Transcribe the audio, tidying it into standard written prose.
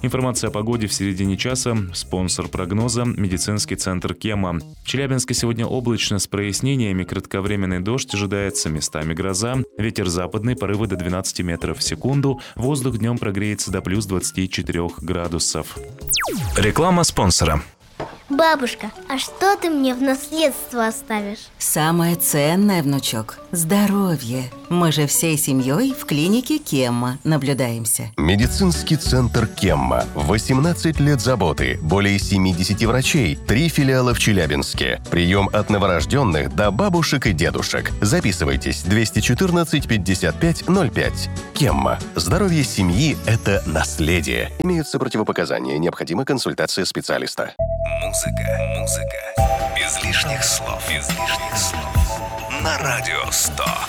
Информация о погоде в середине часа. Спонсор прогноза – медицинский центр Кемма. В Челябинске сегодня облачно с прояснениями. Кратковременный дождь ожидается, местами гроза. Ветер западный, порывы до 12 метров в секунду. Воздух днем прогреется до плюс 24 градусов. Реклама спонсора. Бабушка, а что ты мне в наследство оставишь? Самое ценное, внучок – здоровье. Мы же всей семьей в клинике Кемма наблюдаемся. Медицинский центр Кемма. 18 лет заботы, более 70 врачей, 3 филиала в Челябинске. Прием от новорожденных до бабушек и дедушек. Записывайтесь 214 55 05. Кемма. Здоровье семьи – это наследие. Имеются противопоказания, необходима консультация специалиста. Музыка. Без лишних слов. На Радио 100.